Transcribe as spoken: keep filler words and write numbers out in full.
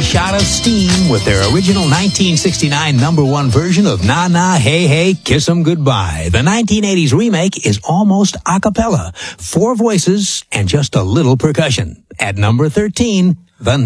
Shot of Steam with their original nineteen sixty-nine number one version of Na Na Hey Hey Kiss 'Em Goodbye. The nineteen eighties remake is almost a cappella, four voices and just a little percussion. At number thirteen, the